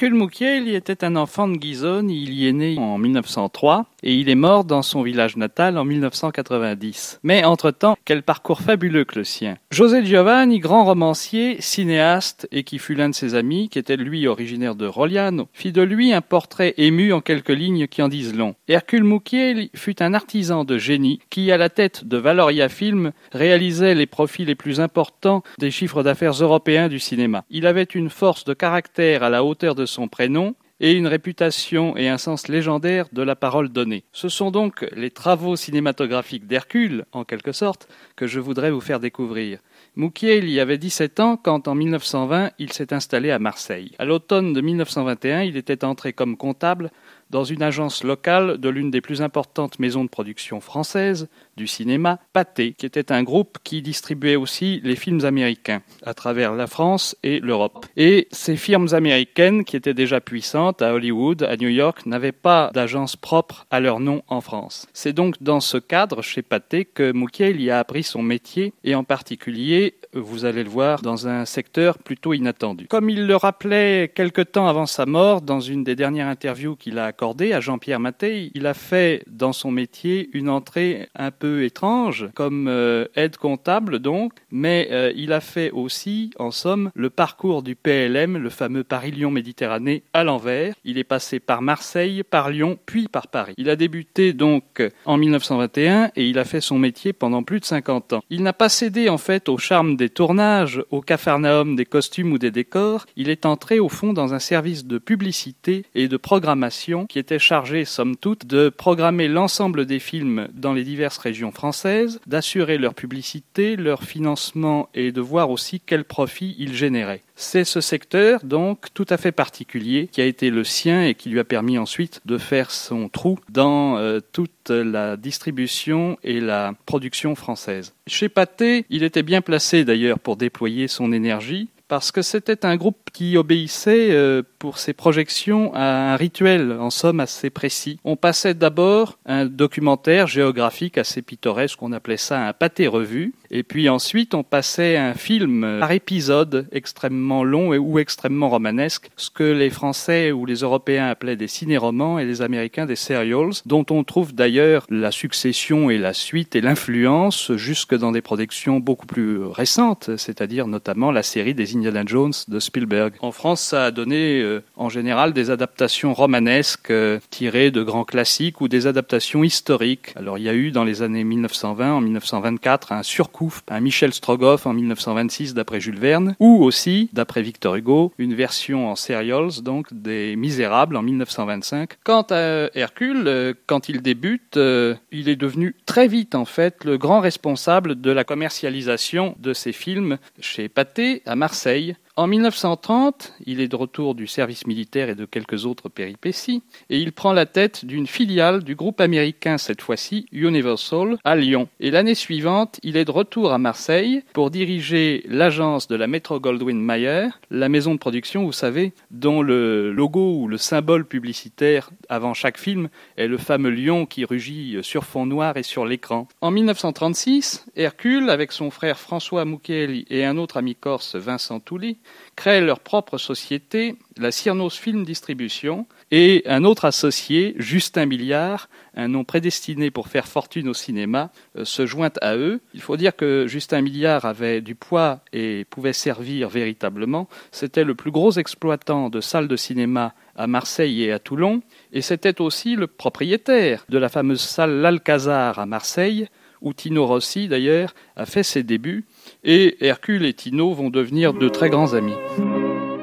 Hercule Mucchielli était un enfant de Ghisone, il y est né en 1903 et il est mort dans son village natal en 1990. Mais entre-temps, quel parcours fabuleux que le sien. José Giovanni, grand romancier, cinéaste et qui fut l'un de ses amis, qui était lui originaire de Rogliano, fit de lui un portrait ému en quelques lignes qui en disent long. Hercule Mucchielli fut un artisan de génie qui, à la tête de Valoria Film, réalisait les profits les plus importants des chiffres d'affaires européens du cinéma. Il avait une force de caractère à la hauteur de son prénom et une réputation et un sens légendaire de la parole donnée. Ce sont donc les travaux cinématographiques d'Hercule, en quelque sorte, que je voudrais vous faire découvrir. Mucchielli avait 17 ans quand, en 1920, il s'est installé à Marseille. À l'automne de 1921, il était entré comme comptable dans une agence locale de l'une des plus importantes maisons de production françaises du cinéma, Pathé, qui était un groupe qui distribuait aussi les films américains à travers la France et l'Europe. Et ces firmes américaines, qui étaient déjà puissantes à Hollywood, à New York, n'avaient pas d'agence propre à leur nom en France. C'est donc dans ce cadre, chez Pathé, que Mucchielli a appris son métier, et en particulier, vous allez le voir, dans un secteur plutôt inattendu. Comme il le rappelait quelque temps avant sa mort, dans une des dernières interviews qu'il a accordées à Jean-Pierre Mattei, il a fait dans son métier une entrée un peu étrange, comme aide comptable donc, mais il a fait aussi, en somme, le parcours du PLM, le fameux Paris-Lyon-Méditerranée, à l'envers. Il est passé par Marseille, par Lyon, puis par Paris. Il a débuté donc en 1921 et il a fait son métier pendant plus de 50 ans. Il n'a pas cédé en fait au charme des tournages, au capharnaüm des costumes ou des décors. Il est entré au fond dans un service de publicité et de programmation qui était chargé, somme toute, de programmer l'ensemble des films dans les diverses régions françaises, d'assurer leur publicité, leur financement et de voir aussi quel profit ils généraient. C'est ce secteur, donc, tout à fait particulier qui a été le sien et qui lui a permis ensuite de faire son trou dans toute la distribution et la production française. Chez Pathé, il était bien placé d'ailleurs pour déployer son énergie, parce que c'était un groupe qui obéissait pour ses projections à un rituel, en somme, assez précis. On passait d'abord un documentaire géographique assez pittoresque, on appelait ça un pâté revue, et puis ensuite on passait un film par épisode extrêmement long ou extrêmement romanesque, ce que les Français ou les Européens appelaient des ciné-romans et les Américains des serials, dont on trouve d'ailleurs la succession et la suite et l'influence jusque dans des productions beaucoup plus récentes, c'est-à-dire notamment la série des Indiana Jones de Spielberg. En France, ça a donné en général des adaptations romanesques tirées de grands classiques ou des adaptations historiques. Alors il y a eu dans les années 1920, en 1924, un Surcouf, un Michel Strogoff en 1926 d'après Jules Verne, ou aussi, d'après Victor Hugo, une version en serials, donc des Misérables en 1925. Quant à Hercule, quand il débute, il est devenu très vite en fait le grand responsable de la commercialisation de ses films chez Pathé à Marseille. En 1930, il est de retour du service militaire et de quelques autres péripéties, et il prend la tête d'une filiale du groupe américain, cette fois-ci Universal, à Lyon. Et l'année suivante, il est de retour à Marseille pour diriger l'agence de la Metro-Goldwyn-Mayer, la maison de production, vous savez, dont le logo ou le symbole publicitaire avant chaque film est le fameux lion qui rugit sur fond noir et sur l'écran. En 1936, Hercule, avec son frère François Mucchielli et un autre ami corse, Vincent Touli, créent leur propre société, la Cyrnos Film Distribution, et un autre associé, Justin Milliard, un nom prédestiné pour faire fortune au cinéma, se joint à eux. Il faut dire que Justin Milliard avait du poids et pouvait servir véritablement. C'était le plus gros exploitant de salles de cinéma à Marseille et à Toulon, et c'était aussi le propriétaire de la fameuse salle L'Alcazar à Marseille, où Tino Rossi, d'ailleurs, a fait ses débuts, et Hercule et Tino vont devenir de très grands amis.